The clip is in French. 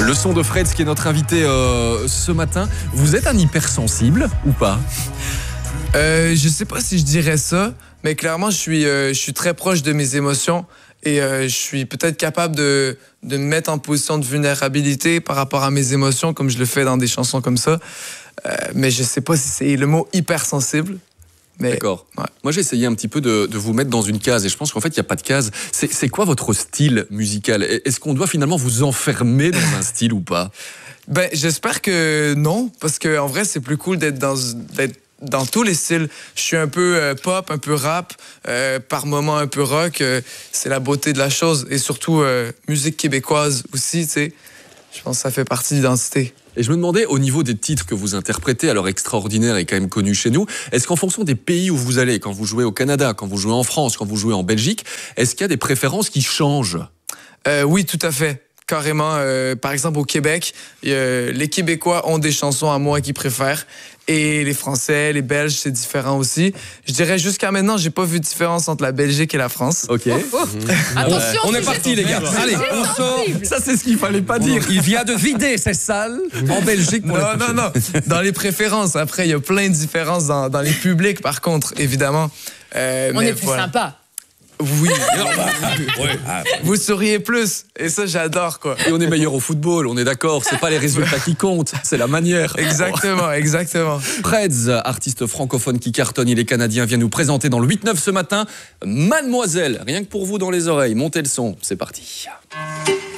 Le son de Fred, qui est notre invité ce matin. Vous êtes un hypersensible ou pas? Je sais pas si je dirais ça, mais clairement, je suis très proche de mes émotions et je suis peut-être capable de me mettre en position de vulnérabilité par rapport à mes émotions, comme je le fais dans des chansons comme ça. Mais je sais pas si c'est le mot hypersensible. D'accord. Ouais. Moi, j'ai essayé un petit peu de vous mettre dans une case et je pense qu'en fait, il n'y a pas de case. C'est quoi votre style musical? Est-ce qu'on doit finalement vous enfermer dans un style ou pas? Ben, j'espère que non, parce que en vrai, c'est plus cool d'être dans tous les styles. Je suis un peu pop, un peu rap, par moments un peu rock. C'est la beauté de la chose. Et surtout, musique québécoise aussi, tu sais. Je pense que ça fait partie de l'identité. Et je me demandais, au niveau des titres que vous interprétez, alors extraordinaire et quand même connu chez nous, est-ce qu'en fonction des pays où vous allez, quand vous jouez au Canada, quand vous jouez en France, quand vous jouez en Belgique, est-ce qu'il y a des préférences qui changent? Oui, tout à fait. Carrément. Par exemple, au Québec, les Québécois ont des chansons à moi qu'ils préfèrent. Et les Français, les Belges, c'est différent aussi. Je dirais jusqu'à maintenant, j'ai pas vu de différence entre la Belgique et la France. Ok. Attention, On est parti, les gars. Allez, on sort. Ça, c'est ce qu'il fallait pas dire. Il vient de vider ces salles en Belgique. Pour Non. Dans les préférences. Après, il y a plein de différences dans les publics, par contre, évidemment. On est plus sympa. Oui. Vous souriez plus. Et ça, j'adore, quoi. Et on est meilleur au football, on est d'accord. C'est pas les résultats qui comptent, c'est la manière. Exactement. Freds, artiste francophone qui cartonne, il est canadien, vient nous présenter dans le 8-9 ce matin. Mademoiselle, rien que pour vous dans les oreilles, montez le son, c'est parti.